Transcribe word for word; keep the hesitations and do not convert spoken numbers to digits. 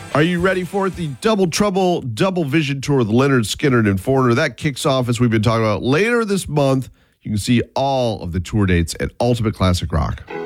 Are you ready for it? The Double Trouble Double Vision Tour with Leonard Skinner and Foreigner. That kicks off, as we've been talking about, later this month. You can see all of the tour dates at Ultimate Classic Rock.